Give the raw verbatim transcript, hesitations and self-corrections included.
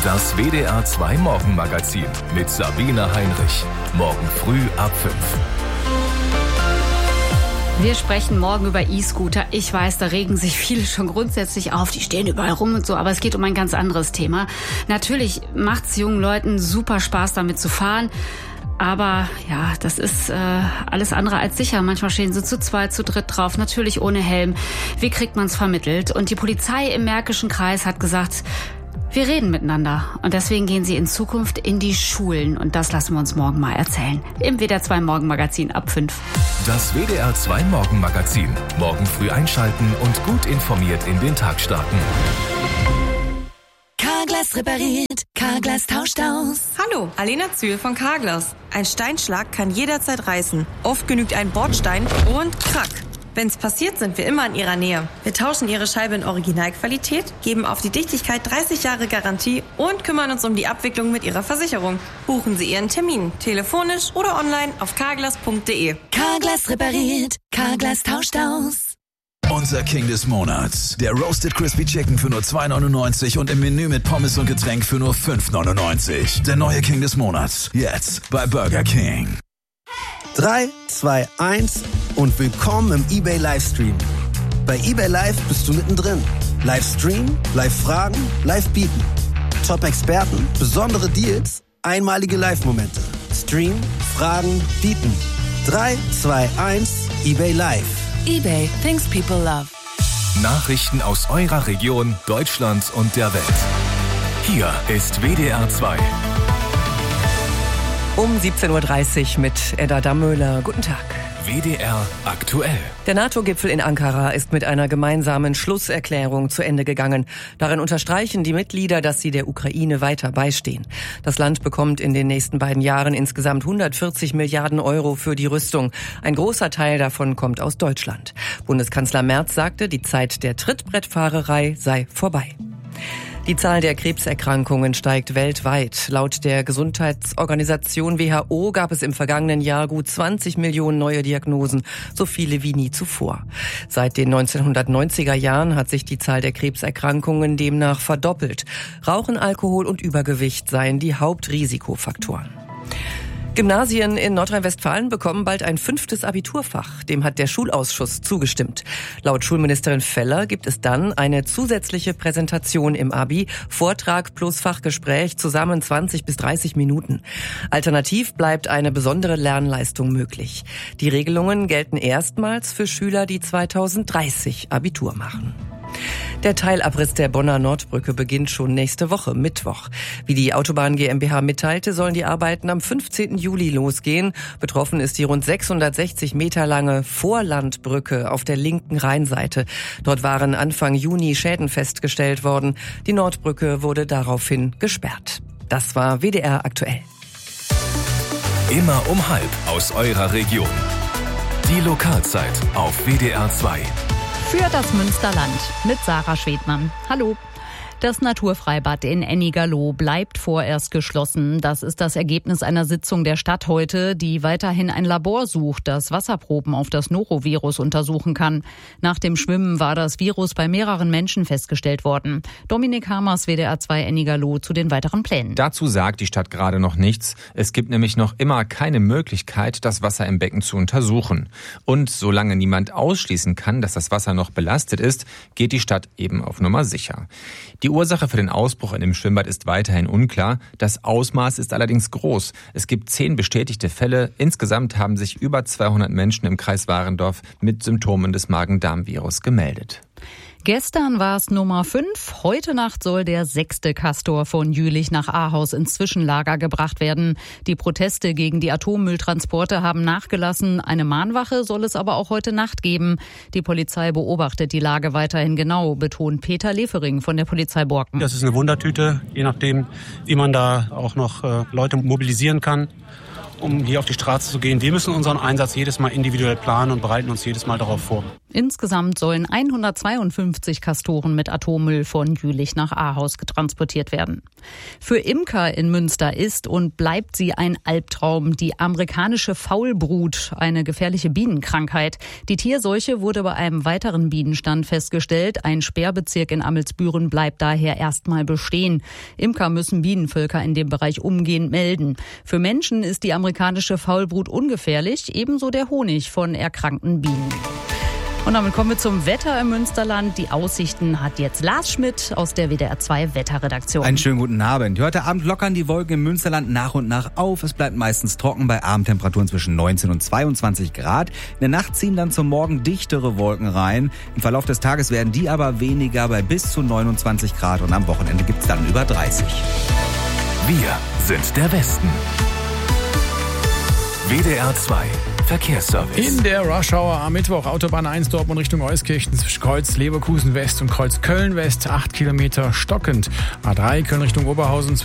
Das W D R zwei Morgenmagazin mit Sabine Heinrich. Morgen früh ab fünf. Wir sprechen morgen über E-Scooter. Ich weiß, da regen sich viele schon grundsätzlich auf. Die stehen überall rum und so. Aber es geht um ein ganz anderes Thema. Natürlich macht es jungen Leuten super Spaß, damit zu fahren. Aber ja, das ist äh, alles andere als sicher. Manchmal stehen sie zu zweit, zu dritt drauf, natürlich ohne Helm. Wie kriegt man es vermittelt? Und die Polizei im Märkischen Kreis hat gesagt, wir reden miteinander. Und deswegen gehen sie in Zukunft in die Schulen. Und das lassen wir uns morgen mal erzählen. Im W D R zwei Morgenmagazin ab fünf. Das W D R zwei Morgenmagazin. Morgen früh einschalten und gut informiert in den Tag starten. Carglass repariert, Carglass tauscht aus. Hallo, Alena Zühl von Carglass. Ein Steinschlag kann jederzeit reißen. Oft genügt ein Bordstein und krack. Wenn's passiert, sind wir immer in Ihrer Nähe. Wir tauschen Ihre Scheibe in Originalqualität, geben auf die Dichtigkeit dreißig Jahre Garantie und kümmern uns um die Abwicklung mit Ihrer Versicherung. Buchen Sie Ihren Termin, telefonisch oder online auf carglass punkt de. Carglass repariert, Carglass tauscht aus. Unser King des Monats. Der Roasted Crispy Chicken für nur zwei neunundneunzig und im Menü mit Pommes und Getränk für nur fünf neunundneunzig. Der neue King des Monats. Jetzt bei Burger King. drei, zwei, eins und willkommen im eBay Livestream. Bei eBay Live bist du mittendrin. Livestream, Live-Fragen, Live-Bieten. Top-Experten, besondere Deals, einmalige Live-Momente. Stream, Fragen, Bieten. drei, zwei, eins, eBay Live. eBay, things people love. Nachrichten aus eurer Region, Deutschland und der Welt. Hier ist W D R zwei. Um siebzehn Uhr dreißig mit Edda Dammöhler. Guten Tag. W D R aktuell. Der NATO-Gipfel in Ankara ist mit einer gemeinsamen Schlusserklärung zu Ende gegangen. Darin unterstreichen die Mitglieder, dass sie der Ukraine weiter beistehen. Das Land bekommt in den nächsten beiden Jahren insgesamt hundertvierzig Milliarden Euro für die Rüstung. Ein großer Teil davon kommt aus Deutschland. Bundeskanzler Merz sagte, die Zeit der Trittbrettfahrerei sei vorbei. Die Zahl der Krebserkrankungen steigt weltweit. Laut der Gesundheitsorganisation W H O gab es im vergangenen Jahr gut zwanzig Millionen neue Diagnosen, so viele wie nie zuvor. Seit den neunzehnhundertneunziger Jahren hat sich die Zahl der Krebserkrankungen demnach verdoppelt. Rauchen, Alkohol und Übergewicht seien die Hauptrisikofaktoren. Gymnasien in Nordrhein-Westfalen bekommen bald ein fünftes Abiturfach. Dem hat der Schulausschuss zugestimmt. Laut Schulministerin Feller gibt es dann eine zusätzliche Präsentation im Abi, Vortrag plus Fachgespräch, zusammen zwanzig bis dreißig Minuten. Alternativ bleibt eine besondere Lernleistung möglich. Die Regelungen gelten erstmals für Schüler, die zweitausenddreißig Abitur machen. Der Teilabriss der Bonner Nordbrücke beginnt schon nächste Woche, Mittwoch. Wie die Autobahn GmbH mitteilte, sollen die Arbeiten am fünfzehnten Juli losgehen. Betroffen ist die rund sechshundertsechzig Meter lange Vorlandbrücke auf der linken Rheinseite. Dort waren Anfang Juni Schäden festgestellt worden. Die Nordbrücke wurde daraufhin gesperrt. Das war W D R aktuell. Immer um halb aus eurer Region. Die Lokalzeit auf W D R zwei. Für das Münsterland mit Sarah Schwedmann. Hallo. Das Naturfreibad in Ennigerloh bleibt vorerst geschlossen. Das ist das Ergebnis einer Sitzung der Stadt heute, die weiterhin ein Labor sucht, das Wasserproben auf das Norovirus untersuchen kann. Nach dem Schwimmen war das Virus bei mehreren Menschen festgestellt worden. Dominik Hamers, W D R zwei Ennigerloh, zu den weiteren Plänen. Dazu sagt die Stadt gerade noch nichts. Es gibt nämlich noch immer keine Möglichkeit, das Wasser im Becken zu untersuchen. Und solange niemand ausschließen kann, dass das Wasser noch belastet ist, geht die Stadt eben auf Nummer sicher. Die Ursache für den Ausbruch in dem Schwimmbad ist weiterhin unklar. Das Ausmaß ist allerdings groß. Es gibt zehn bestätigte Fälle. Insgesamt haben sich über zweihundert Menschen im Kreis Warendorf mit Symptomen des Magen-Darm-Virus gemeldet. Gestern war es Nummer fünf. Heute Nacht soll der sechste Castor von Jülich nach Ahaus ins Zwischenlager gebracht werden. Die Proteste gegen die Atommülltransporte haben nachgelassen. Eine Mahnwache soll es aber auch heute Nacht geben. Die Polizei beobachtet die Lage weiterhin genau, betont Peter Lefering von der Polizei Borken. Das ist eine Wundertüte, je nachdem, wie man da auch noch äh, Leute mobilisieren kann, um hier auf die Straße zu gehen. Wir müssen unseren Einsatz jedes Mal individuell planen und bereiten uns jedes Mal darauf vor. Insgesamt sollen hundertzweiundfünfzig Castoren mit Atommüll von Jülich nach Ahaus getransportiert werden. Für Imker in Münster ist und bleibt sie ein Albtraum. Die amerikanische Faulbrut, eine gefährliche Bienenkrankheit. Die Tierseuche wurde bei einem weiteren Bienenstand festgestellt. Ein Sperrbezirk in Amelsbüren bleibt daher erstmal bestehen. Imker müssen Bienenvölker in dem Bereich umgehend melden. Für Menschen ist die amerikanische Faulbrut ungefährlich, ebenso der Honig von erkrankten Bienen. Und damit kommen wir zum Wetter im Münsterland. Die Aussichten hat jetzt Lars Schmidt aus der W D R zwei Wetterredaktion. Einen schönen guten Abend. Heute Abend lockern die Wolken im Münsterland nach und nach auf. Es bleibt meistens trocken bei Abendtemperaturen zwischen neunzehn und zweiundzwanzig Grad. In der Nacht ziehen dann zum Morgen dichtere Wolken rein. Im Verlauf des Tages werden die aber weniger bei bis zu neunundzwanzig Grad. Und am Wochenende gibt's dann über dreißig. Wir sind der Westen. W D R zwei Verkehrsservice. In der Rush-Hour am Mittwoch Autobahn eins Dortmund Richtung Euskirchen zwischen Kreuz Leverkusen West und Kreuz Köln West acht Kilometer stockend. A drei Köln Richtung Oberhausen